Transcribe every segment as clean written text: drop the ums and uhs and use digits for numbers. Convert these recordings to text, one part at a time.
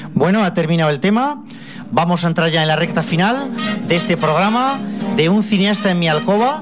Bueno, ha terminado el tema. Vamos a entrar ya en la recta final de este programa de Un cineasta en mi alcoba.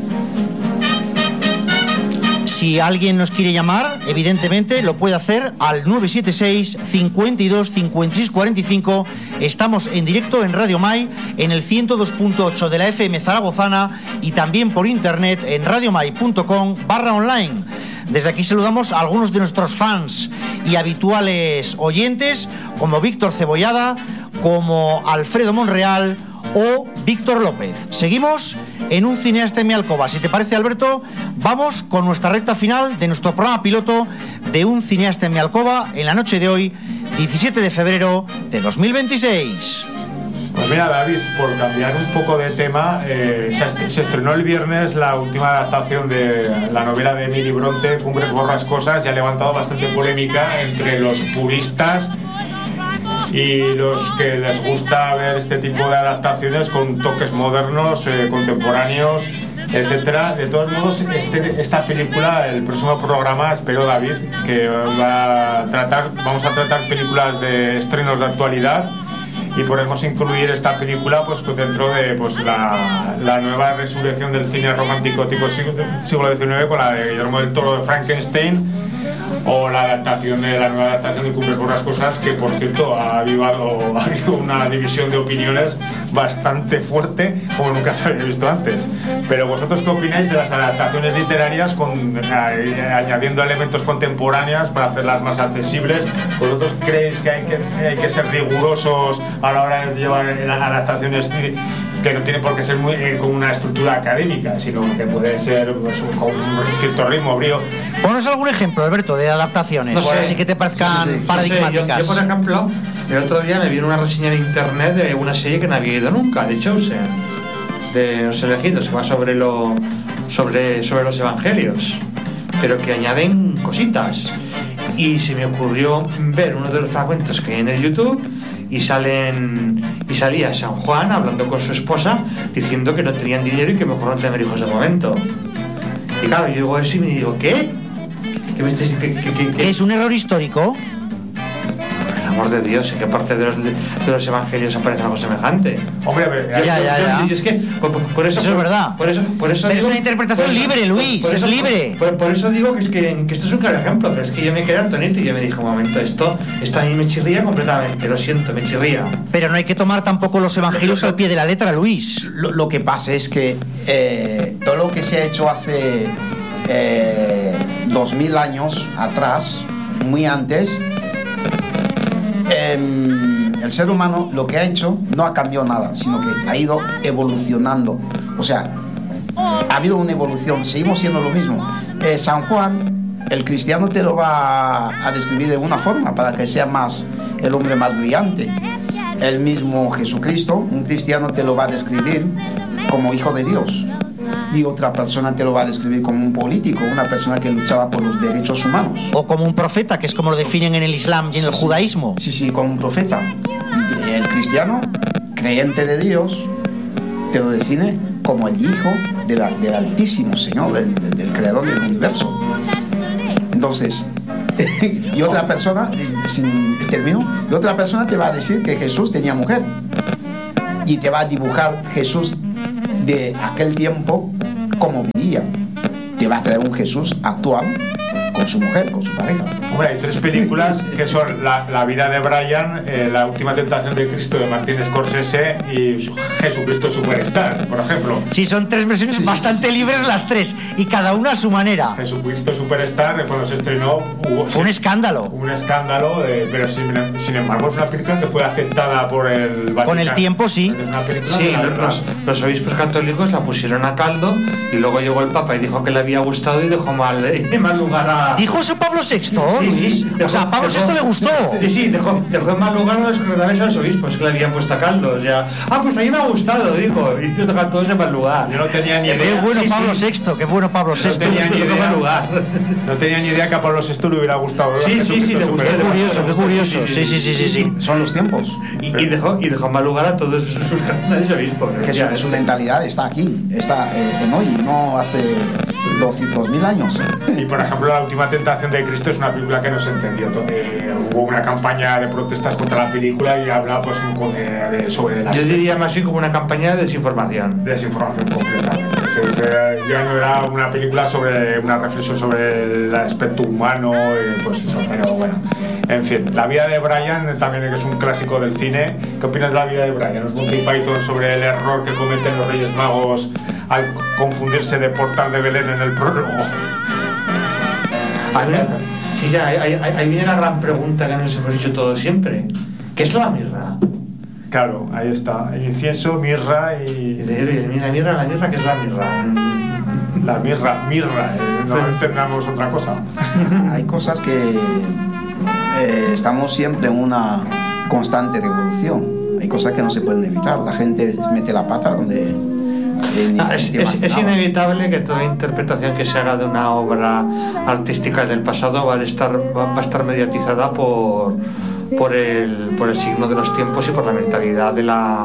Si alguien nos quiere llamar, evidentemente lo puede hacer al 976 52 56 45. Estamos en directo en Radio Mai, en el 102.8 de la FM zaragozana y también por internet en radiomai.com/online. Desde aquí saludamos a algunos de nuestros fans y habituales oyentes, como Víctor Cebollada, como Alfredo Monreal o Víctor López. Seguimos en Un cineasta en mi alcoba. Si te parece, Alberto, vamos con nuestra recta final de nuestro programa piloto de Un cineasta en mi alcoba en la noche de hoy, 17 de febrero de 2026. Pues mira, David, por cambiar un poco de tema, se estrenó el viernes la última adaptación de la novela de Emily Bronte, Cumbres Borrascosas, y ha levantado bastante polémica entre los puristas y los que les gusta ver este tipo de adaptaciones con toques modernos, contemporáneos, etcétera. De todos modos, esta película, el próximo programa, espero, David, que vamos a tratar películas de estrenos de actualidad, y podemos incluir esta película pues dentro de la nueva resurrección del cine romántico tipo siglo XIX, con la de Guillermo del Toro de Frankenstein, o la nueva adaptación de Cumbres Borrascosas, que por cierto ha habido una división de opiniones bastante fuerte, como nunca se había visto antes. Pero vosotros, ¿qué opináis de las adaptaciones literarias añadiendo elementos contemporáneos para hacerlas más accesibles? ¿Vosotros creéis que hay que ser rigurosos a la hora de llevar adaptaciones que no tiene por qué ser muy con una estructura académica, sino que puede ser pues, con un cierto ritmo, brío? Ponos algún ejemplo, Alberto, de adaptaciones, no sé, así que te parezcan paradigmáticas. Yo, por ejemplo, el otro día me vi una reseña en internet de una serie que no había ido nunca, de Chosen, de Los Elegidos, que va sobre los evangelios, pero que añaden cositas. Y se me ocurrió ver uno de los fragmentos que hay en el YouTube, y salía San Juan hablando con su esposa diciendo que no tenían dinero y que mejor no tener hijos de momento. Y claro, yo digo eso y me digo, ¿qué? ¿Qué me estáis diciendo? ¿Qué? ¿Es un error histórico? Por el amor de Dios, ¿en qué parte de los evangelios aparece algo semejante? Hombre, a ver, ya. Es que por eso es verdad. Por eso pero digo, es una interpretación libre, Luis, es libre. Por eso digo que esto es un claro ejemplo, pero es que yo me quedé atónito y yo me dije, un momento, esto a mí me chirría completamente, lo siento, me chirría. Pero no hay que tomar tampoco los evangelios al pie de la letra, Luis. Lo que pasa es que todo lo que se ha hecho hace 2000 años atrás, muy antes, el ser humano lo que ha hecho no ha cambiado nada, sino que ha ido evolucionando. O sea, ha habido una evolución, seguimos siendo lo mismo. San Juan, el cristiano te lo va a describir de una forma para que sea más el hombre más brillante. El mismo Jesucristo, un cristiano te lo va a describir como hijo de Dios, y otra persona te lo va a describir como un político, una persona que luchaba por los derechos humanos. O como un profeta, que es como lo definen en el Islam y en el judaísmo. Sí, como un profeta. Y el cristiano, creyente de Dios, te lo define como el hijo del Altísimo Señor, del creador del universo. Entonces, y otra persona, y otra persona te va a decir que Jesús tenía mujer, y te va a dibujar Jesús de aquel tiempo como vivía. Te va a traer un Jesús actual con su mujer, con su pareja. Hombre, hay tres películas que son La vida de Brian, La última tentación de Cristo de Martin Scorsese y Jesucristo Superstar, por ejemplo. Sí, son tres versiones bastante libres las tres, y cada una a su manera. Jesucristo Superstar, cuando se estrenó, fue un escándalo. Un escándalo, pero sin embargo es una película que fue aceptada por el Vaticano. Con el tiempo, sí. Sí, los obispos católicos la pusieron a caldo, y luego llegó el Papa y dijo que le había gustado y dejó mal lugar a... ¿Dijo eso Pablo VI? Sí. O sea, a Pablo VI le gustó. Sí, dejó en mal lugar a los secretarios a los obispos que le habían puesto a caldo. Ya. Pues a mí me ha gustado, dijo. Y nos tocan todos en mal lugar. Yo no tenía ni idea. Qué bueno Pablo VI, qué bueno Pablo VI. No tenía ni idea. No tenía ni idea que a Pablo VI le hubiera gustado. Sí, le gustó. Qué curioso. Sí. Son los tiempos. Y dejó en mal lugar a todos sus cardenales obispos. Es que su mentalidad está aquí, está en hoy, no hace 200.000 años. Y por ejemplo, La última tentación de Cristo es una película que no se entendió. Hubo una campaña de protestas contra la película y habla pues sobre la... Yo diría más bien como una campaña de desinformación. Desinformación completamente. Ya no era una película sobre una reflexión sobre el aspecto humano, pues eso, pero bueno. En fin, La vida de Brian también es un clásico del cine. ¿Qué opinas de La vida de Brian? ¿Es Monty Python sobre el error que cometen los Reyes Magos al confundirse de portal de Belén en el prólogo? Sí, ya, ahí viene la gran pregunta que nos hemos dicho todos siempre. ¿Qué es la mirra? Claro, ahí está. El incienso, mirra y... La mirra, ¿qué es la mirra? La mirra, no entendamos otra cosa. Hay cosas que estamos siempre en una constante revolución. Hay cosas que no se pueden evitar. La gente mete la pata donde... Es inevitable que toda interpretación que se haga de una obra artística del pasado va a estar mediatizada por el signo de los tiempos y por la mentalidad de la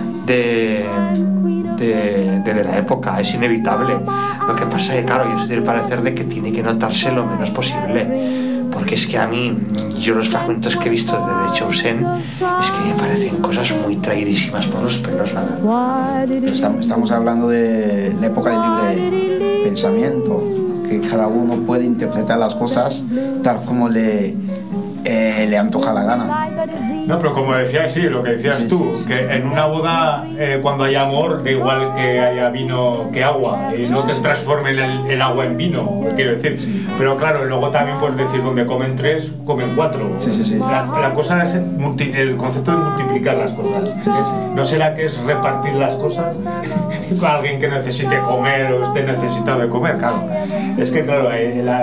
época. Es inevitable. Lo que pasa es que, claro, yo soy del parecer de que tiene que notarse lo menos posible, porque es que a mí, yo los fragmentos que he visto de The Chosen es que me parecen cosas muy traidísimas por los pelos, la verdad. Estamos hablando de la época del libre pensamiento, que cada uno puede interpretar las cosas tal como le antoja la gana. No, pero como decías, sí, lo que decías tú, que en una boda, cuando hay amor, da igual que haya vino que agua, y no que transformen el agua en vino, quiero decir. Sí. Pero claro, luego también puedes decir, donde comen 3, comen 4. Sí. La cosa es el concepto de multiplicar las cosas. Sí. ¿No será que es repartir las cosas con alguien que necesite comer o esté necesitado de comer? Claro. Es que, claro,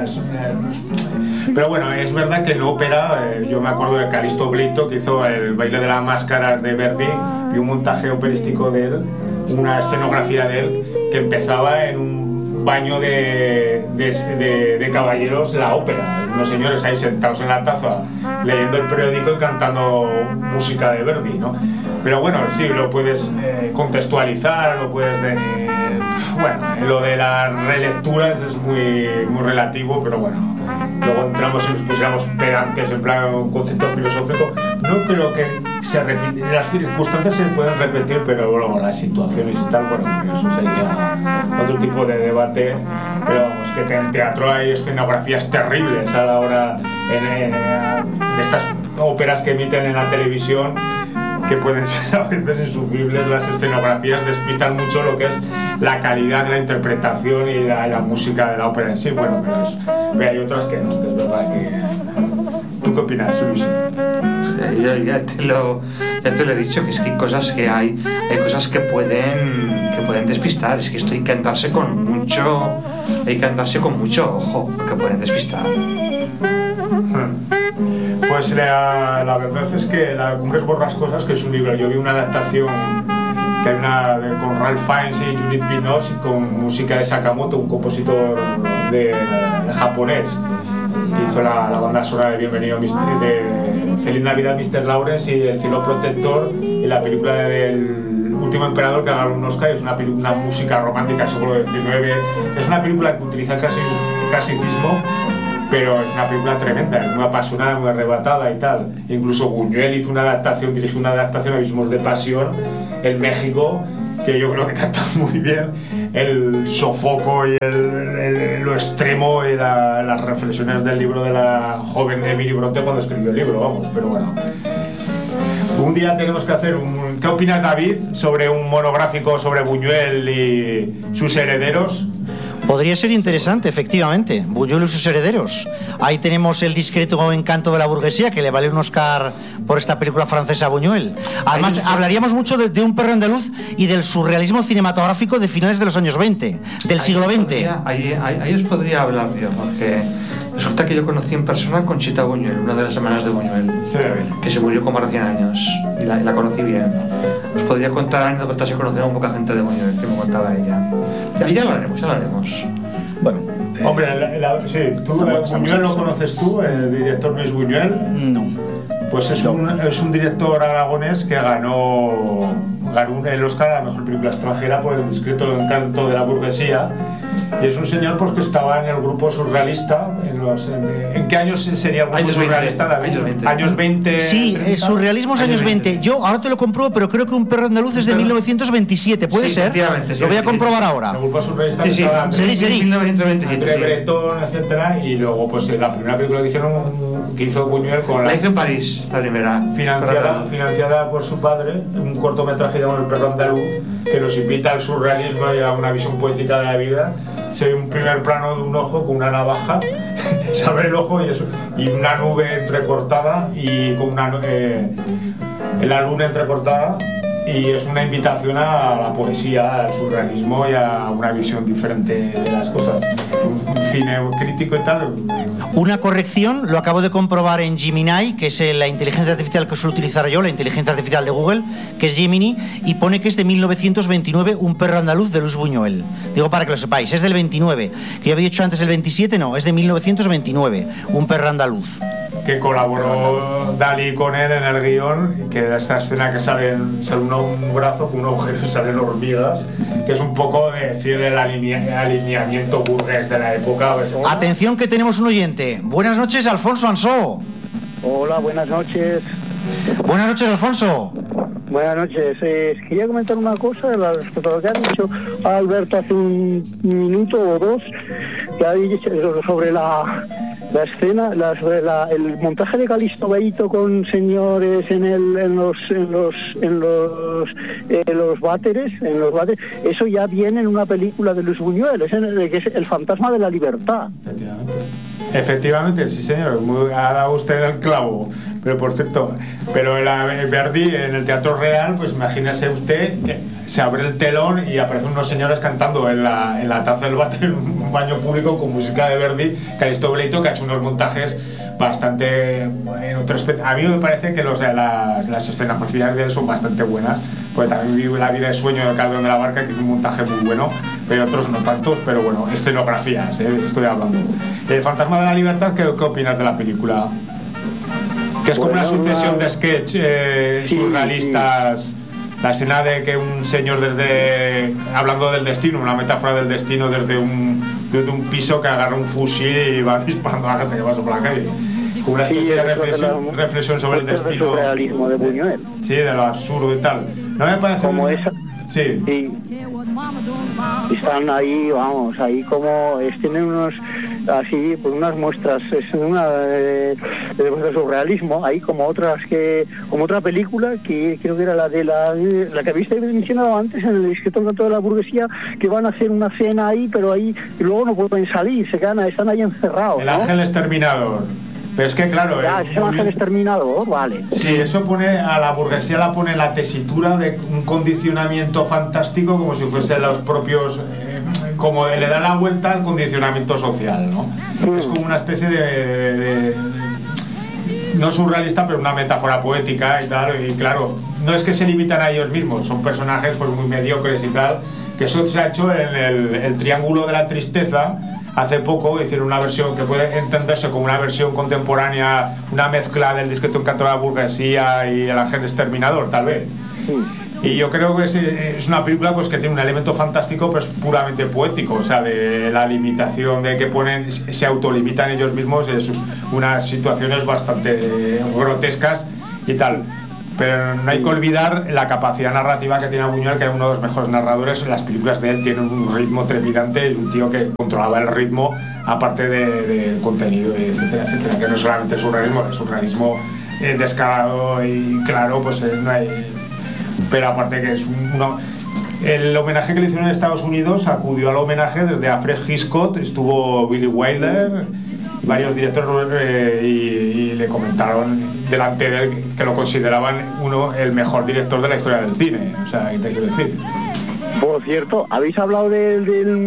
pero bueno, es verdad que en ópera, yo me acuerdo de Calisto Blito, que hizo el baile de la máscara de Verdi, y un montaje operístico de él, una escenografía de él, que empezaba en un baño de caballeros, la ópera, unos señores ahí sentados en la taza leyendo el periódico y cantando música de Verdi, ¿no? Pero bueno, sí, lo puedes contextualizar, lo puedes... bueno, lo de las relecturas es muy relativo, pero bueno, luego entramos y nos pusiéramos pedantes en plan un concepto filosófico. No creo que se repite, las circunstancias se pueden repetir, pero bueno, las situaciones y tal, bueno, eso sería otro tipo de debate. Pero vamos, que en teatro hay escenografías terribles a la hora de estas óperas que emiten en la televisión, que pueden ser a veces insufribles. Las escenografías despistan mucho lo que es la calidad de la interpretación y la música de la ópera en sí. Bueno, pero hay otras que no, que es verdad que... ¿Tú qué opinas, Luis? Yo ya te lo he dicho, que es que hay cosas que pueden despistar. Es que esto hay que andarse con mucho ojo, que pueden despistar. Pues la verdad es que La Cumbres Borrascosas, que es un libro, yo vi una adaptación que hay con Ralph Fiennes y Judith Binoche, con música de Sakamoto, un compositor de japonés, que hizo la banda sonora de de Feliz Navidad Mr. Lawrence y El cielo protector, y la película del Último Emperador, que ganó un Oscar. Es una música romántica del siglo XIX. Es una película que utiliza clasicismo, pero es una película tremenda, muy apasionada, muy arrebatada y tal. Incluso Buñuel dirigió una adaptación, Abismos de Pasión, en México, que yo creo que canta muy bien el sofoco y lo extremo y las reflexiones del libro de la joven Emily Bronte cuando escribió el libro, vamos. Pero bueno, un día tenemos que hacer ¿qué opinas, David, sobre un monográfico sobre Buñuel y sus herederos? Podría ser interesante, efectivamente. Buñuel y sus herederos. Ahí tenemos El discreto encanto de la burguesía, que le vale un Oscar por esta película francesa a Buñuel. Además, hablaríamos mucho de Un perro andaluz y del surrealismo cinematográfico de finales de los años 20, del siglo XX. Ahí os podría hablar yo, porque resulta que yo conocí en persona a Conchita Buñuel, una de las hermanas de Buñuel, sí, que se murió como recién años, y la conocí bien. Os podría contar anécdotas y conocer a un poca gente de Buñuel, que me contaba ella. Ya lo haremos. Bueno, hombre, sí, ¿tú Buñuel lo conoces tú, el director Luis Buñuel? No. Pues es un director aragonés que ganó el Oscar a la mejor película extranjera por El discreto encanto de la burguesía, Y es un señor pues que estaba en el grupo surrealista. ¿En qué años sería el grupo años surrealista, 20, David? años 20. Años 20. Sí, 30. surrealismo es años 20. Yo ahora te lo compruebo, pero creo que Un perro andaluz es de 1927. ¿Puede Sí, ser? efectivamente, sí, Lo voy a sí. comprobar ahora. El grupo surrealista Sí, sí. estaba Seguí. 1927. André Sí. Breton, etcétera, y luego pues la primera película que hizo Buñuel con La hizo en París, la primera. financiada por su padre, un cortometraje llamado El perro andaluz, que nos invita al surrealismo y a una visión poética de la vida. Se ve un primer plano de un ojo con una navaja, se abre el ojo y una nube entrecortada y con la luna entrecortada, y es una invitación a la poesía, al surrealismo y a una visión diferente de las cosas. Un cine crítico y tal. Una corrección, lo acabo de comprobar en Gemini, que es la inteligencia artificial que suelo utilizar yo, la inteligencia artificial de Google, que es Gemini, y pone que es de 1929, Un perro andaluz de Luis Buñuel. Digo para que lo sepáis, es del 29. Que yo había dicho antes el 27, no, es de 1929, Un perro andaluz. Que colaboró Dalí con él en el guión, que esta escena que sale un brazo con un agujero y salen hormigas, que es un poco de decir el alineamiento burgués de la época. Atención, que tenemos un oyente. Buenas noches, Alfonso Ansó. Hola, buenas noches. Buenas noches, Alfonso. Buenas noches. Quería comentar una cosa respecto a lo que ha dicho Alberto hace un minuto o dos, que ha dicho sobre la escena, el montaje de Calixto Beito con señores en los váteres, eso ya viene en una película de Luis Buñuel, que es El fantasma de la libertad. Efectivamente, sí señor, ha dado usted el clavo. Pero por cierto, el Verdi en el Teatro Real, pues imagínese usted que se abre el telón y aparecen unos señores cantando en la taza del váter en un baño público con música de Verdi, Calixto Beito, que ha hecho unos montajes bastante en otro aspecto. A mí me parece que las escenas parciales de él son bastante buenas, porque también vive La vida de sueño de Calderón de la Barca, que es un montaje muy bueno, pero otros no tantos, pero bueno, escenografías, estoy hablando. El fantasma de la libertad, ¿qué opinas de la película? Que es como una sucesión de sketch surrealistas. La escena de que un señor hablando del destino, una metáfora del destino desde un piso que agarra un fusil y va disparando a la gente que pasa por la calle. Como una especie de reflexión sobre el destino. El surrealismo de Buñuel. Sí, de lo absurdo y tal. ¿No me parece como esa? Sí. Están ahí, vamos, ahí como tienen unos así, pues unas muestras, es una de surrealismo, ahí como otra película que creo que era la que habéis mencionado antes, en el que toca toda la burguesía, que van a hacer una cena ahí, pero ahí y luego no pueden salir, están ahí encerrados. El ángel exterminador. Pero es que claro, es el ángel exterminador, vale. Sí, eso pone a la burguesía, la pone la tesitura de un condicionamiento fantástico, como si fuesen los propios, como le da la vuelta al condicionamiento social, ¿no? Es como una especie de no surrealista, pero una metáfora poética y tal, y claro, no es que se limitan a ellos mismos, son personajes pues muy mediocres y tal, que eso se ha hecho en el Triángulo de la Tristeza. Hace poco hicieron una versión que puede entenderse como una versión contemporánea, una mezcla del discreto encanto de la burguesía y el ángel exterminador, tal vez. Y yo creo que es una película pues que tiene un elemento fantástico, pero es puramente poético, o sea, de la limitación de que se autolimitan ellos mismos, es unas situaciones bastante grotescas y tal. Pero no hay que olvidar la capacidad narrativa que tiene Buñuel, que es uno de los mejores narradores. Las películas de él tienen un ritmo trepidante, es un tío que controlaba el ritmo, aparte del contenido, etcétera, etcétera. Que no es solamente el surrealismo descarado y claro, pues no hay. Pero aparte que es el homenaje que le hicieron en Estados Unidos acudió al homenaje desde Alfred Hitchcock, estuvo Billy Wilder, varios directores y le comentaron delante de él que lo consideraban el mejor director de la historia del cine, o sea, ¿qué te quiero decir? Por cierto, habéis hablado de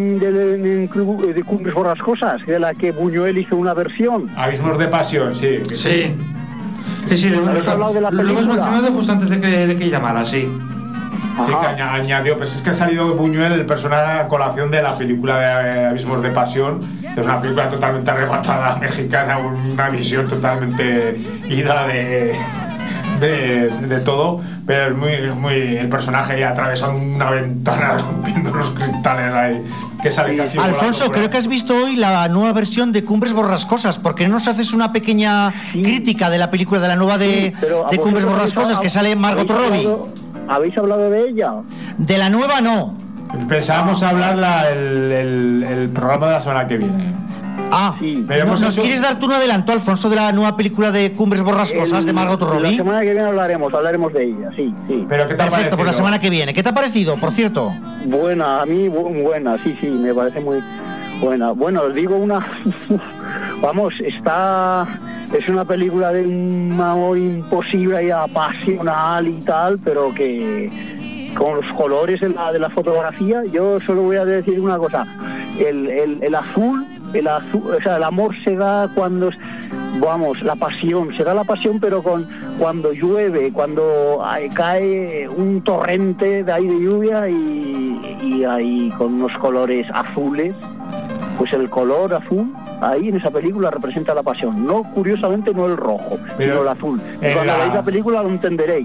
Cumbres Borrascosas, de la que Buñuel hizo una versión. Abismos de pasión, sí. Sí, lo hemos mencionado justo antes de que llamara, sí. Sí, que añadió, pues es que ha salido Buñuel, el personaje a colación de la película de Abismos de Pasión. Es una película totalmente arrebatada mexicana, una visión totalmente ida de todo, pero es muy el personaje ahí atravesando una ventana, rompiendo los cristales ahí, que sale casi Alfonso, creo que has visto hoy la nueva versión de Cumbres Borrascosas. ¿Por qué no nos haces una pequeña crítica de la película de la nueva de Cumbres Borrascosas que sale Margot Robbie? ¿Habéis hablado de ella? De la nueva no. Pensábamos hablar el programa de la semana que viene. Sí. ¿Nos quieres dar tú un adelanto, Alfonso, de la nueva película de Cumbres Borrascosas de Margot Robbie? La semana que viene hablaremos de ella, sí. ¿Pero qué te ha parecido? Perfecto, pues la semana que viene. ¿Qué te ha parecido, por cierto? Buena, a mí buena, sí, me parece muy buena. Bueno, os digo una... Vamos, es una película de un amor imposible y apasional y tal, pero que con los colores de la fotografía, yo solo voy a decir una cosa. El azul, o sea, el amor se da cuando, la pasión, pero cuando llueve, cuando cae un torrente de lluvia y ahí con unos colores azules, pues el color azul ahí en esa película representa la pasión, curiosamente no el rojo, sino el azul. Y cuando veáis la película lo entenderéis.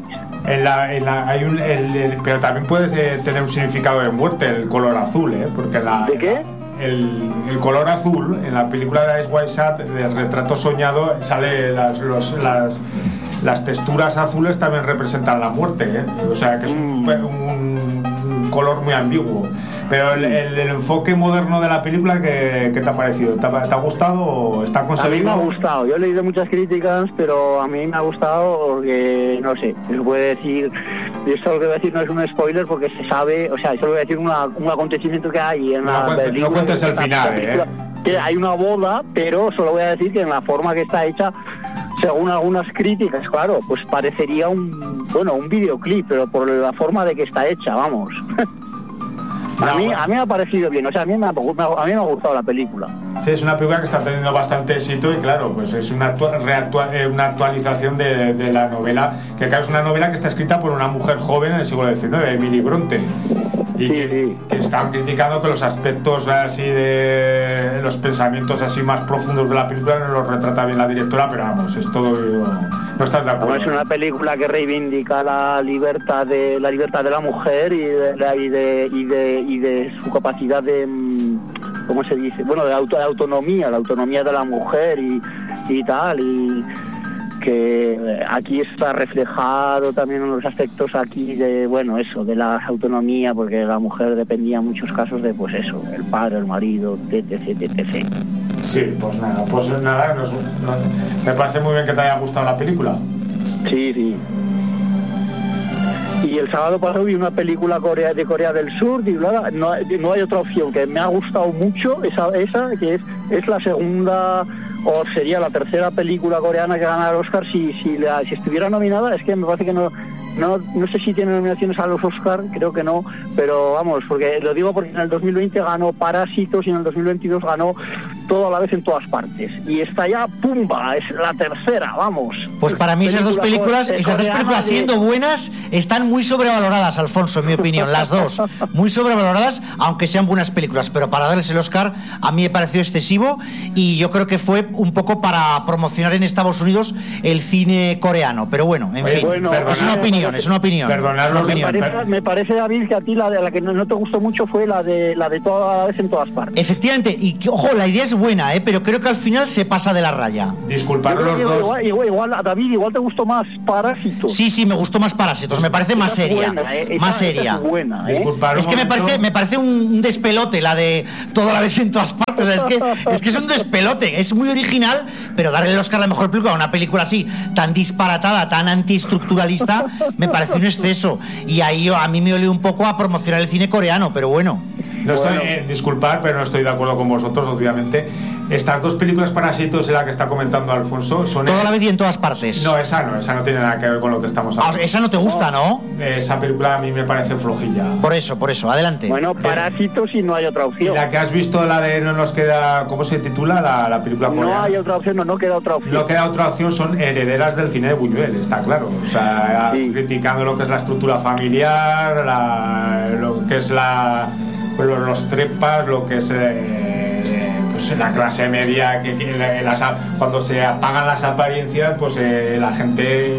Pero también puede tener un significado de muerte el color azul, porque ¿de qué? El color azul en la película de Ice White Shad, del retrato soñado, sale las texturas azules también representan la muerte, o sea que es un color muy ambiguo. Pero el enfoque moderno de la película, ¿qué te ha parecido? ¿Te ha gustado o está conseguido? A mí me ha gustado. Yo he leído muchas críticas, pero a mí me ha gustado porque, no sé, se puede decir... Y esto lo que voy a decir no es un spoiler porque se sabe... O sea, eso lo voy a decir un acontecimiento que hay en la película. No cuentes el final, Que hay una boda, pero solo voy a decir que en la forma que está hecha... Según algunas críticas, claro, pues parecería un videoclip, pero por la forma de que está hecha, vamos. A mí me ha parecido bien, o sea, a mí me ha gustado la película. Sí, es una película que está teniendo bastante éxito y claro, pues es una actualización de la novela, que claro, es una novela que está escrita por una mujer joven en el siglo XIX, Emily Bronte. Y que están criticando que los aspectos así de los pensamientos así más profundos de la película no los retrata bien la directora, pero vamos, es todo, no estás de acuerdo. Es una película que reivindica la libertad de la mujer y de su capacidad de, ¿cómo se dice? Bueno, de autonomía, la autonomía de la mujer y tal, y que aquí está reflejado también en los aspectos aquí de, de la autonomía, porque la mujer dependía en muchos casos de, pues eso, el padre, el marido, etc. Sí, pues nada, me parece muy bien que te haya gustado la película. Sí. Y el sábado pasado vi una película de Corea del Sur, y no hay otra opción, que me ha gustado mucho, esa que es la segunda... o sería la tercera película coreana que gana el Oscar si estuviera nominada. Es que me parece que no sé si tiene nominaciones a los Oscar, creo que no, pero vamos, porque lo digo porque en el 2020 ganó Parásitos y en el 2022 ganó Todo a la vez en todas partes, y esta ya ¡pumba! Es la tercera, vamos. Pues para mí esas dos películas siendo buenas están muy sobrevaloradas, Alfonso, en mi opinión, las dos muy sobrevaloradas, aunque sean buenas películas, pero para darles el Oscar a mí me pareció excesivo, y yo creo que fue un poco para promocionar en Estados Unidos el cine coreano, pero bueno, en fin, es una opinión. Me parece, David, que a ti la que no te gustó mucho fue la de Todo a la vez en todas partes. Efectivamente, y que, ojo, la idea es buena, pero creo que al final se pasa de la raya. Disculpad los dos. Igual, David, igual te gustó más Parásitos. Sí, me gustó más Parásitos, me parece más seria. Más seria. Es que me parece un despelote la de Todo a la vez en todas partes. O sea, es que es un despelote, es muy original, pero darle el Oscar a la mejor película a una película así, tan disparatada, tan antiestructuralista, me parece un exceso. Y ahí a mí me olió un poco a promocionar el cine coreano, pero bueno. Disculpad, pero no estoy de acuerdo con vosotros, obviamente. Estas dos películas Parásitos y la que está comentando Alfonso son... Todo a la vez y en todas partes. No, esa no tiene nada que ver con lo que estamos hablando. Esa no te gusta, ¿no? Esa película a mí me parece flojilla. Por eso, adelante. Bueno, Parásitos y no hay otra opción. La que has visto, la de no nos queda... ¿Cómo se titula la película coreana? No hay otra opción, no queda otra opción. No queda otra opción, son herederas del cine de Buñuel, está claro. O sea, criticando lo que es la estructura familiar, lo que es los trepas, lo que es pues la clase media, cuando se apagan las apariencias, pues la gente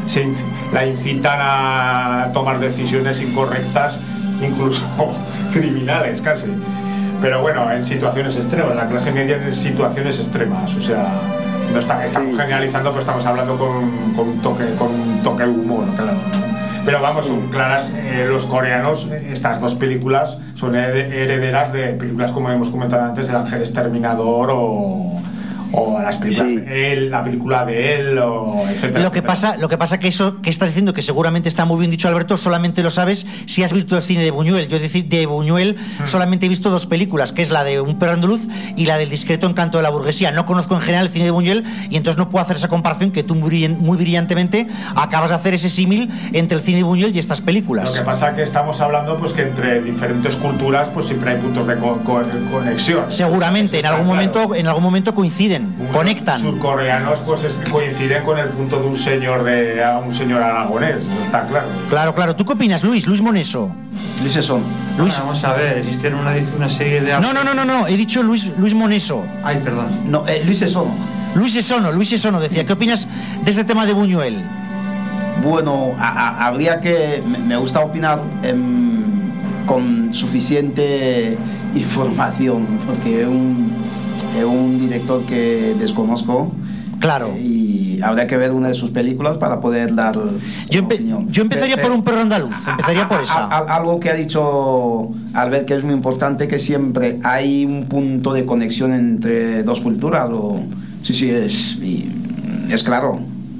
la incitan a tomar decisiones incorrectas, incluso criminales casi. Pero bueno, en situaciones extremas, la clase media en situaciones extremas, o sea, no estamos generalizando, pero estamos hablando con un toque de humor, claro. Pero vamos, son claras, los coreanos, estas dos películas son herederas de películas como hemos comentado antes, El Ángel Exterminador o las películas de él, la película de él, o etcétera. Lo que pasa que eso que estás diciendo, que seguramente está muy bien dicho, Alberto, solamente lo sabes si has visto el cine de Buñuel. Yo de Buñuel solamente he visto dos películas, que es la de Un perro andaluz y la del discreto encanto de la burguesía. No conozco en general el cine de Buñuel y entonces no puedo hacer esa comparación que tú muy brillantemente acabas de hacer ese símil entre el cine de Buñuel y estas películas. Lo que pasa que estamos hablando pues que entre diferentes culturas pues siempre hay puntos de conexión. Seguramente en algún momento coinciden. Conectan. Surcoreanos pues coinciden con el punto de un señor aragonés, eso está claro. Claro. ¿Tú qué opinas, Luis Moneso? Luis Esono. Luis, vamos a ver, existe una serie de... No, he dicho Luis Moneso. Ay, perdón. No, Luis Esono. Luis Esono decía, ¿qué opinas de ese tema de Buñuel? Bueno, habría que... Me gusta opinar con suficiente información, porque es un director que desconozco. Claro. Y habría que ver una de sus películas para poder dar opinión. Yo empezaría por Un perro andaluz, empezaría por esa. Algo que ha dicho Albert que es muy importante, que siempre hay un punto de conexión entre dos culturas. Sí, es claro.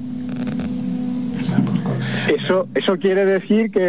Eso quiere decir que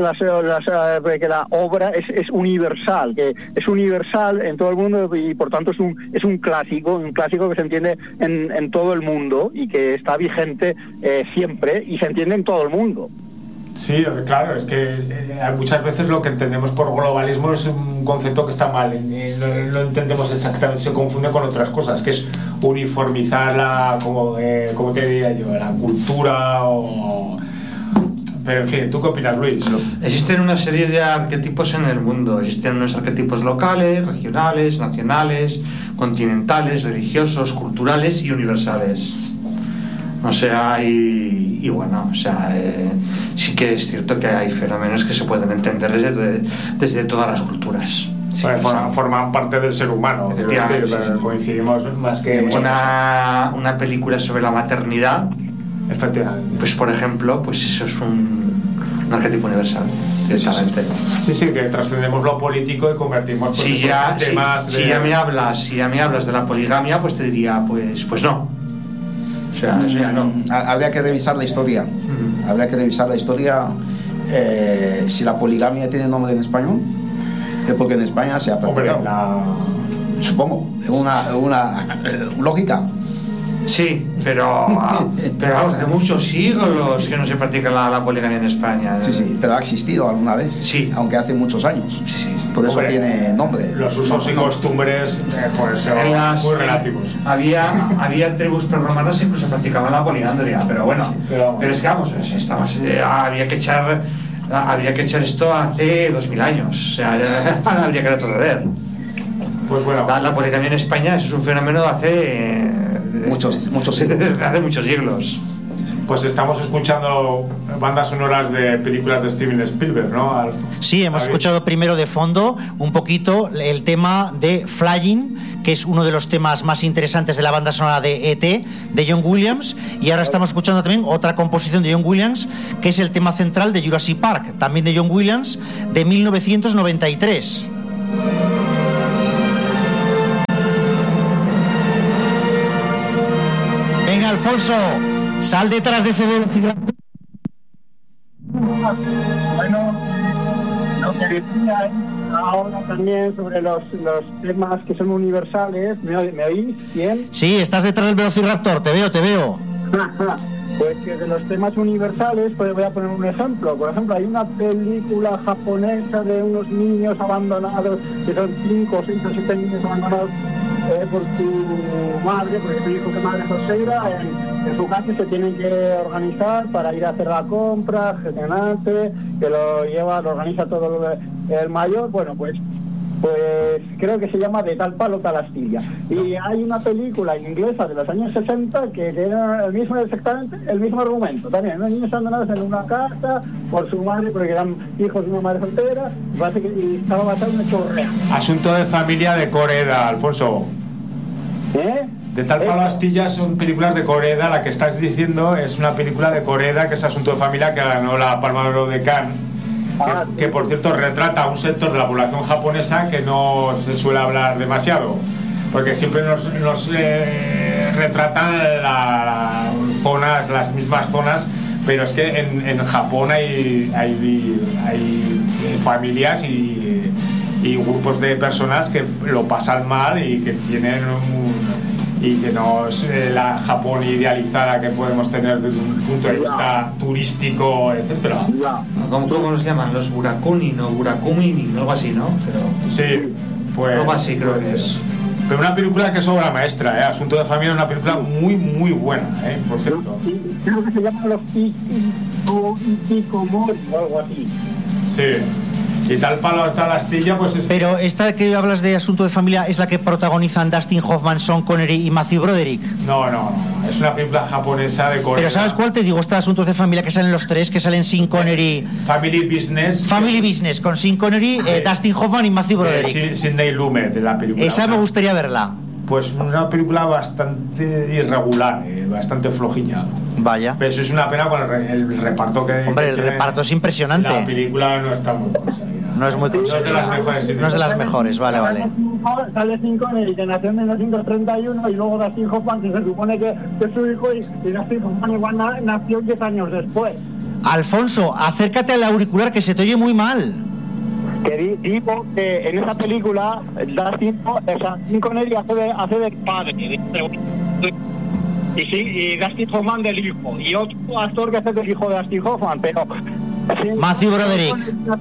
que la obra es universal, que es universal en todo el mundo y por tanto es un clásico que se entiende en todo el mundo y que está vigente siempre y se entiende en todo el mundo. Sí, claro, es que muchas veces lo que entendemos por globalismo es un concepto que está mal, no entendemos exactamente, se confunde con otras cosas, que es uniformizar como te diría yo, la cultura Pero en fin, ¿tú qué opinas, Luis? Existen una serie de arquetipos en el mundo. Existen unos arquetipos locales, regionales, nacionales, continentales, religiosos, culturales y universales. O sea, y bueno, o sea, sí que es cierto que hay fenómenos que se pueden entender desde todas las culturas. Sí, forman parte del ser humano. Efectivamente, coincidimos más que... Una película sobre la maternidad. Efectivamente. Pues por ejemplo, pues eso es un arquetipo universal, directamente. Sí, que trascendemos lo político y convertimos temas si ya me hablas de la poligamia, pues te diría, pues no. O sea, eso ya no. Habría que revisar la historia. Habría que revisar la historia. Si la poligamia tiene nombre en español, es porque en España se ha practicado. Supongo, es una lógica. Sí, pero vamos, hace muchos siglos que no se practica la poligamia en España. Sí, pero ha existido alguna vez. Sí. Aunque hace muchos años. Sí. Por eso tiene nombre. Los usos y costumbres pues son muy relativos. Había tribus prerromanas que incluso practicaban la poliandria, pero bueno. Pero es que vamos, habría que echar esto hace 2000 años. O sea, habría que retroceder. Pues bueno. La poligamia en España es un fenómeno de hace muchos siglos. Hace muchos siglos. Pues estamos escuchando bandas sonoras de películas de Steven Spielberg, ¿no? Sí, hemos escuchado primero de fondo un poquito el tema de Flying, que es uno de los temas más interesantes de la banda sonora de E.T., de John Williams, y ahora estamos escuchando también otra composición de John Williams, que es el tema central de Jurassic Park, también de John Williams, de 1993. Venga, Alfonso, sal detrás de ese velociraptor. Bueno, lo que decía ahora también sobre los temas que son universales, ¿me oís bien? Sí, estás detrás del velociraptor, te veo. Pues que de los temas universales, pues voy a poner un ejemplo. Por ejemplo, hay una película japonesa de unos niños abandonados, que son 5, 6 o 7 niños abandonados por su madre, porque su hijo que madre soltera, en su casa se tienen que organizar para ir a hacer la compra, gestionarse, que lo organiza todo el mayor. Bueno, pues pues creo que se llama De tal palo tal astilla. Y hay una película inglesa de los años 60 que era exactamente el mismo argumento. También unos niños abandonados en una casa por su madre, porque eran hijos de una madre soltera, y estaba basado en un hecho real. Asunto de familia de Coreda, Alfonso. De tal palo astilla son películas de Coreda. La que estás diciendo es una película de Coreda, que es Asunto de familia, que ganó la Palma de Oro de Cannes. Que por cierto retrata a un sector de la población japonesa que no se suele hablar demasiado, porque siempre nos retratan las mismas zonas, pero es que en Japón hay familias y grupos de personas que lo pasan mal y que tienen y que no es la Japón idealizada que podemos tener desde un punto de vista turístico, etcétera. ¿Cómo se llaman? Los Burakuni, ¿no? Burakumi, algo así, ¿no? Pero... Sí, pues... Algo así creo que es. Pero una película que es obra maestra, Asunto de familia es una película muy, muy buena, por cierto. Creo que se llama Los Hikikomori o algo así. Sí. Y tal palo tal astilla, pues es... Pero esta que hablas de Asunto de familia es la que protagonizan Dustin Hoffman, Sean Connery y Matthew Broderick. No, es una película japonesa de Corea. Pero ¿sabes cuál te digo? Está Asuntos de familia, que salen los tres, que salen Sean Connery. Family Business con Sean Connery, Dustin Hoffman y Matthew Broderick. Sidney Lumet de la película. Esa me gustaría verla. Pues una película bastante irregular, bastante flojilla. Vaya. Pero eso es una pena con el reparto que... Hombre, el reparto es impresionante. La película no está muy conseguida. No es muy conseguida. No es de las mejores. Vale. Sale Sean Connery, que nació en 1931, y luego Dustin Hoffman, que se supone que es su hijo, y Dustin Hoffman igual nació 10 años después. Alfonso, acércate al auricular, que se te oye muy mal. Que digo que en esa película Sean Connery hace de padre, y Dustin Hoffman del hijo, y otro actor que hace del hijo de Dustin Hoffman, pero Matthew Broderick.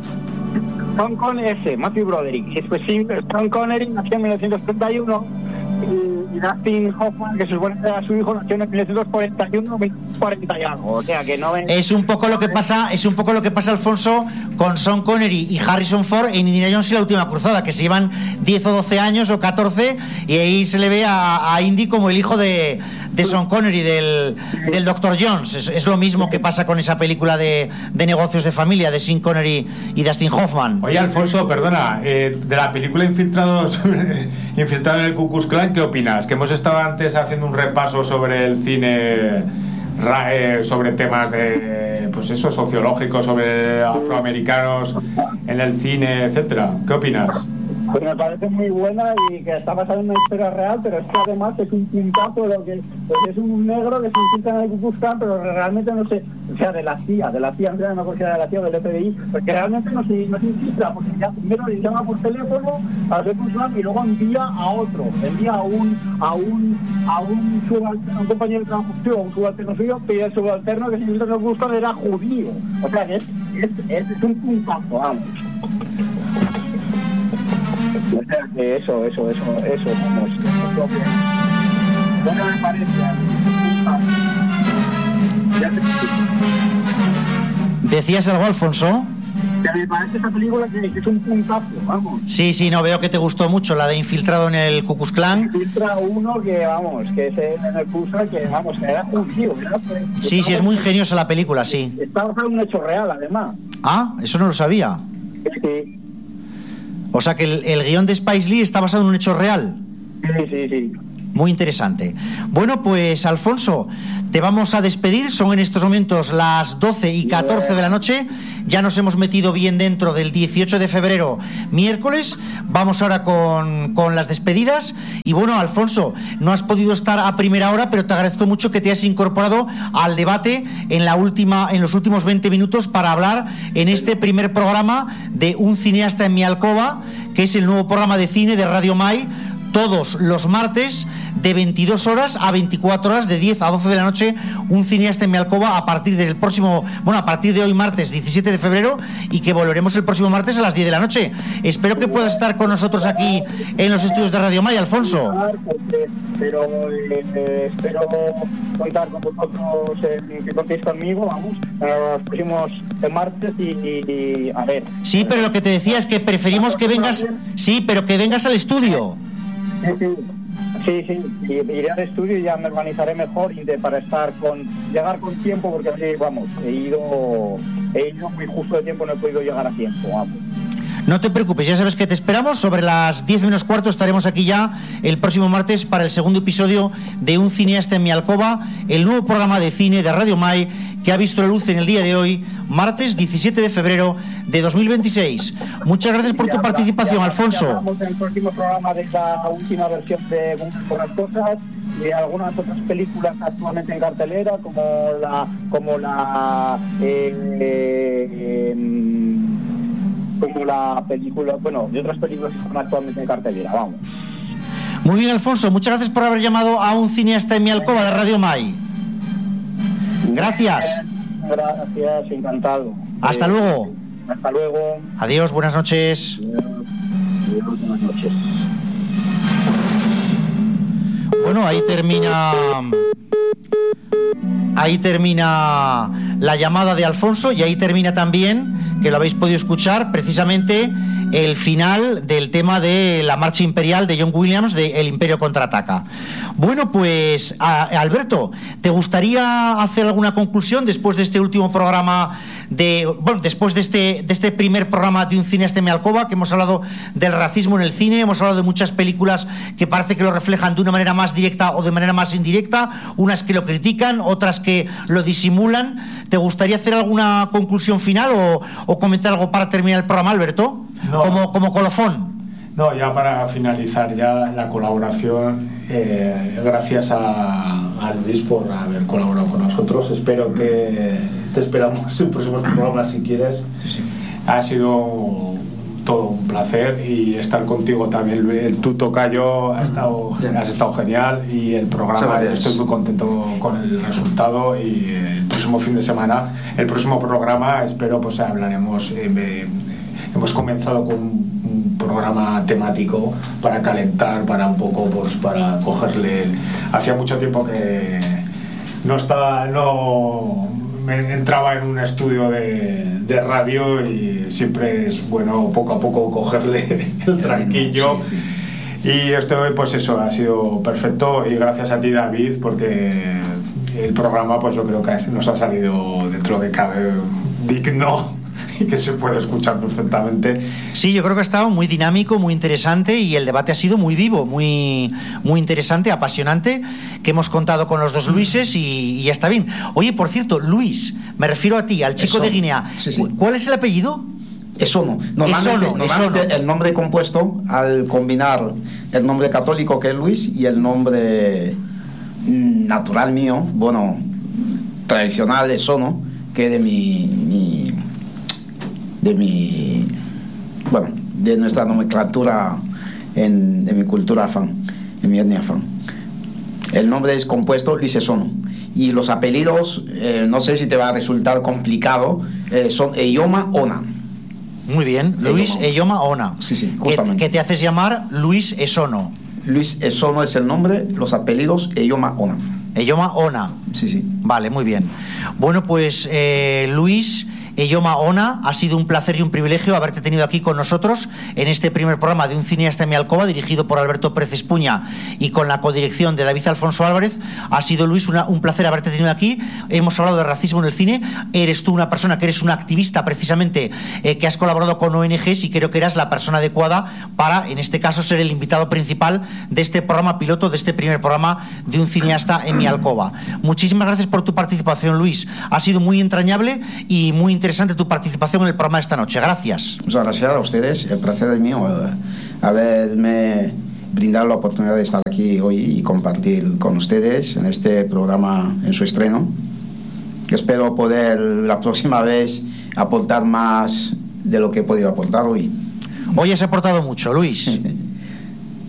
Matthew Broderick. Pues sí, Sean Connery nació en 1931 y Dustin Hoffman, que se supone que era su hijo, nació en 1941, 40 y algo. O sea que no es un poco lo que pasa, Alfonso, con Sean Connery y Harrison Ford en Indiana Jones y la última cruzada, que se llevan 10 o 12 años o 14, y ahí se le ve a Indy como el hijo de Sean Connery, del Dr. Jones. Es lo mismo que pasa con esa película de negocios de familia de Sean Connery y Dustin Hoffman. Oye, Alfonso, perdona, de la película Infiltrado en el Ku Klux Klan, ¿qué opinas? Que hemos estado antes haciendo un repaso sobre el cine, sobre temas de, pues eso, sociológicos, sobre afroamericanos en el cine, etcétera. ¿Qué opinas? Pues me parece muy buena y que está basada en una historia real, pero es que además es un puntazo de lo que pues es un negro que se infiltra en el Ku Klux Klan, pero realmente no sé, o sea, de la CIA, no considera de la CIA o del FBI, porque realmente no se infiltra, porque ya primero le llama por teléfono al Ku Klux Klan y luego envía a otro, a un compañero de trabajo suyo, a un subalterno suyo, y el subalterno que se infiltra en el Ku Klux Klan era judío, o sea que es un puntazo, vamos. O sea que eso, vamos. Bueno, me parece. ¿Decías algo, Alfonso? Que me parece esa película que es un puntazo, vamos. Sí, no, veo que te gustó mucho la de Infiltrado en el Ku Klux Klan. Infiltra uno que, vamos, que es en el Ku Klux Klan, que, vamos, que era judío, ¿verdad? Sí, es muy ingeniosa la película, sí. Está basado en un hecho real, además. Ah, eso no lo sabía. Sí. O sea que el guión de Spike Lee está basado en un hecho real. Sí. Muy interesante. Bueno, pues Alfonso, te vamos a despedir. Son en estos momentos las 12:14 de la noche. Ya nos hemos metido bien dentro del 18 de febrero, miércoles. Vamos ahora con las despedidas. Y bueno, Alfonso, no has podido estar a primera hora, pero te agradezco mucho que te hayas incorporado al debate en los últimos 20 minutos para hablar en este primer programa de Un cineasta en mi alcoba, que es el nuevo programa de cine de Radio Mai, todos los martes de 22 horas a 24 horas, de 10 a 12 de la noche, un cineasta en mi alcoba a partir del próximo, a partir de hoy martes 17 de febrero, y que volveremos el próximo martes a las 10 de la noche. Espero que puedas estar con nosotros aquí en los estudios de Radio May, Alfonso. Pero espero contar con vosotros, que contéis conmigo, vamos, los próximos martes y a ver. Sí, pero lo que te decía es que preferimos que vengas, sí, pero que vengas al estudio. Sí, iré al estudio y ya me organizaré mejor para llegar con tiempo, porque así, vamos, he ido muy justo de tiempo, no he podido llegar a tiempo, vamos. No te preocupes, ya sabes que te esperamos. Sobre las 10 menos cuarto estaremos aquí ya el próximo martes para el segundo episodio de Un cineasta en mi alcoba, el nuevo programa de cine de Radio May que ha visto la luz en el día de hoy, martes 17 de febrero de 2026. Muchas gracias por tu participación, Alfonso. Hablamos en el próximo programa de la última versión de Bunker por las cosas y algunas otras películas actualmente en cartelera, como la película, de otras películas que están actualmente en cartelera, vamos. Muy bien, Alfonso, muchas gracias por haber llamado a Un cineasta en mi alcoba de Radio May. Gracias. Gracias, encantado. Hasta luego. Hasta luego. Adiós, buenas noches. Adiós, buenas noches. Bueno, ahí termina la llamada de Alfonso, y ahí termina también, que lo habéis podido escuchar, precisamente el final del tema de la marcha imperial de John Williams, de El Imperio Contraataca. Bueno, pues Alberto, ¿te gustaría hacer alguna conclusión después de este último programa, después de este primer programa de Un cineasta en mi alcoba, que hemos hablado del racismo en el cine, hemos hablado de muchas películas que parece que lo reflejan de una manera más directa o de manera más indirecta, unas que lo critican, otras que lo disimulan? ¿Te gustaría hacer alguna conclusión final o comentar algo para terminar el programa, Alberto? No. Como colofón. No, ya para finalizar ya la colaboración, gracias a Luis por haber colaborado con nosotros. Espero que te esperamos en próximos programas si quieres. Sí. Ha sido todo un placer, y estar contigo también, el tu tocayo, has estado genial, y el programa, estoy muy contento con el resultado, y el próximo fin de semana, el próximo programa, espero pues hablaremos. Hemos comenzado con un programa temático para calentar, para un poco, pues para cogerle. Hacía mucho tiempo que no me entraba en un estudio de radio, y siempre es bueno poco a poco cogerle el tranquillo. Sí. Y esto, pues eso, ha sido perfecto, y gracias a ti, David, porque el programa, pues yo creo que nos ha salido, dentro de cabe, digno, y que se puede escuchar perfectamente. Sí, yo creo que ha estado muy dinámico, muy interesante, y el debate ha sido muy vivo, muy interesante, apasionante, que hemos contado con los dos Luises, y ya está bien. Oye, por cierto, Luis, me refiero a ti, al chico de Guinea. Sí. ¿Cuál es el apellido? Esono. Normalmente el nombre compuesto, al combinar el nombre católico, que es Luis, y el nombre natural mío, tradicional, Esono, que es de nuestra nomenclatura de mi cultura afán, en mi etnia afán. El nombre es compuesto Luis Esono, y los apellidos, no sé si te va a resultar complicado, son Eyoma Ona. Muy bien, Luis Eyoma Ona. Sí, justamente. Que te haces llamar Luis Esono. Luis Esono es el nombre, los apellidos Eyoma Ona. Eyoma Ona. Sí. Vale, muy bien. Bueno, pues Luis Eyoma Ona, ha sido un placer y un privilegio haberte tenido aquí con nosotros en este primer programa de Un cineasta en mi alcoba, dirigido por Alberto Pérez Espuña y con la codirección de David Alfonso Álvarez. Ha sido, Luis, un placer haberte tenido aquí. Hemos hablado de racismo en el cine. Eres tú una persona que eres una activista, precisamente, que has colaborado con ONGs, y creo que eras la persona adecuada para, en este caso, ser el invitado principal de este programa piloto, de este primer programa de Un cineasta en mi alcoba. Muchísimas gracias por tu participación, Luis. Ha sido muy entrañable y muy interesante tu participación en el programa de esta noche. Gracias. Muchas gracias a ustedes. El placer es mío haberme brindado la oportunidad de estar aquí hoy y compartir con ustedes en este programa en su estreno. Espero poder la próxima vez aportar más de lo que he podido aportar hoy. Hoy has aportado mucho, Luis.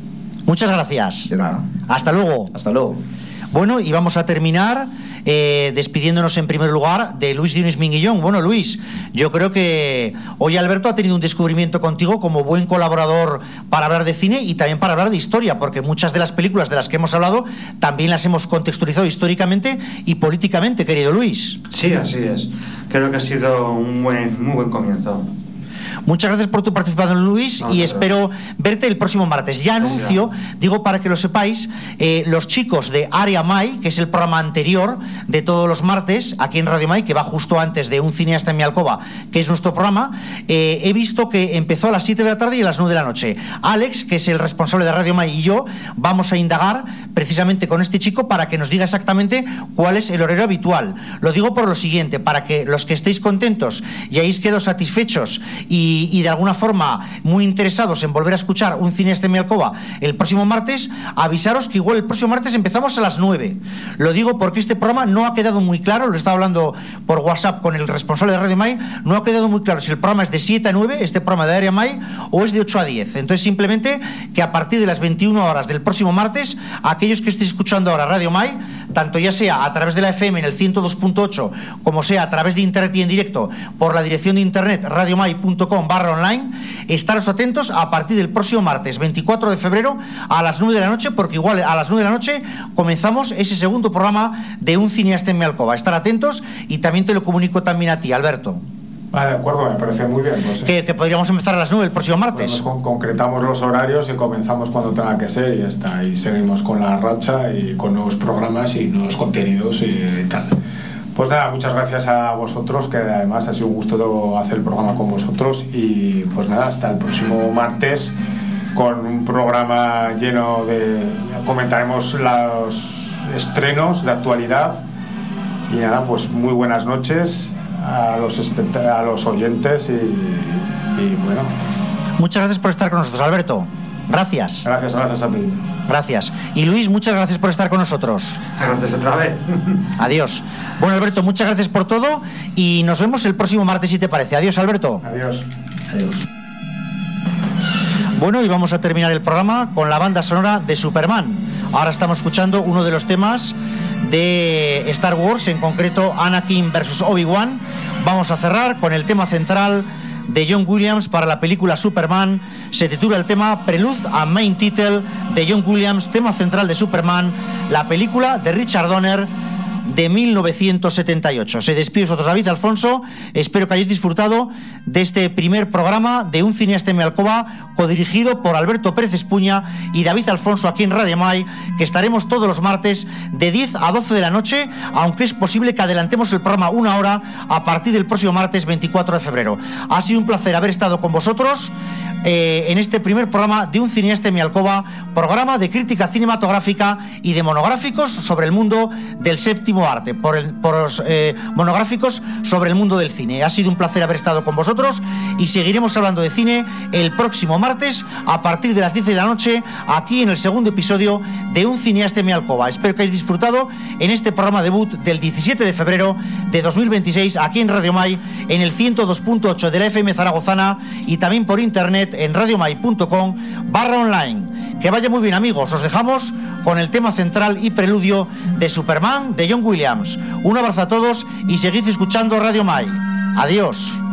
Muchas gracias. De nada. Hasta luego. Hasta luego. Bueno, y vamos a terminar despidiéndonos en primer lugar de Luis Dionis Minguillón. Bueno, Luis, yo creo que hoy Alberto ha tenido un descubrimiento contigo como buen colaborador para hablar de cine y también para hablar de historia, porque muchas de las películas de las que hemos hablado también las hemos contextualizado históricamente y políticamente, querido Luis. Sí, así es. Creo que ha sido un muy buen comienzo. Muchas gracias por tu participación, Luis, y espero verte el próximo martes. Ya anuncio, digo para que lo sepáis, los chicos de Área Mai, que es el programa anterior de todos los martes aquí en Radio Mai, que va justo antes de Un cineasta en mi alcoba, que es nuestro programa, he visto que empezó a las 7 de la tarde y a las 9 de la noche. Alex, que es el responsable de Radio Mai, y yo vamos a indagar precisamente con este chico para que nos diga exactamente cuál es el horario habitual. Lo digo por lo siguiente, para que los que estéis contentos y hayáis quedado satisfechos y de alguna forma muy interesados en volver a escuchar Un cineasta en mi alcoba el próximo martes, avisaros que igual el próximo martes empezamos a las 9. Lo digo porque este programa no ha quedado muy claro, lo estaba hablando por WhatsApp con el responsable de Radio Mai, no ha quedado muy claro si el programa es de 7 a 9, este programa de Área Mai, o es de 8 a 10. Entonces simplemente que a partir de las 21 horas del próximo martes, aquellos que estéis escuchando ahora Radio Mai, tanto ya sea a través de la FM en el 102.8, como sea a través de internet y en directo por la dirección de internet radiomai.com/online, estaros atentos a partir del próximo martes 24 de febrero a las 9 de la noche, porque igual a las 9 de la noche comenzamos ese segundo programa de Un cineasta en mi alcoba. Estar atentos, y también te lo comunico también a ti, Alberto. Vale, de acuerdo, me parece muy bien. Pues, que podríamos empezar a las 9 el próximo martes. Bueno, concretamos los horarios y comenzamos cuando tenga que ser y ya está. Y seguimos con la racha y con nuevos programas y nuevos contenidos y tal. Pues nada, muchas gracias a vosotros, que además ha sido un gusto hacer el programa con vosotros. Y pues nada, hasta el próximo martes con un programa lleno de... Comentaremos los estrenos de actualidad. Y nada, pues muy buenas noches a los oyentes y bueno. Muchas gracias por estar con nosotros, Alberto. Gracias. Gracias a ti. Gracias. Y Luis, muchas gracias por estar con nosotros. Gracias otra vez. Adiós. Bueno, Alberto, muchas gracias por todo y nos vemos el próximo martes, si te parece. Adiós, Alberto. Adiós. Adiós. Bueno, y vamos a terminar el programa con la banda sonora de Superman. Ahora estamos escuchando uno de los temas de Star Wars, en concreto Anakin versus Obi-Wan. Vamos a cerrar con el tema central de John Williams para la película Superman. Se titula el tema Prelude and Main Title de John Williams, tema central de Superman, la película de Richard Donner de 1978. Se despide vosotros, David Alfonso. Espero que hayáis disfrutado de este primer programa de Un cineasta en mi alcoba, codirigido por Alberto Pérez Espuña y David Alfonso, aquí en Radio Mai, que estaremos todos los martes de 10 a 12 de la noche, aunque es posible que adelantemos el programa una hora a partir del próximo martes 24 de febrero. Ha sido un placer haber estado con vosotros en este primer programa de Un cineasta en mi alcoba, programa de crítica cinematográfica y de monográficos sobre el mundo del séptimo arte, por los monográficos sobre el mundo del cine. Ha sido un placer haber estado con vosotros y seguiremos hablando de cine el próximo martes a partir de las 10 de la noche, aquí en el segundo episodio de Un cineasta en mi alcoba. Espero que hayáis disfrutado en este programa debut del 17 de febrero de 2026, aquí en Radio Mai, en el 102.8 de la FM zaragozana y también por internet en radiomai.com/online. Que vaya muy bien, amigos. Os dejamos con el tema central y preludio de Superman de John Williams. Un abrazo a todos y seguid escuchando Radio Mai. Adiós.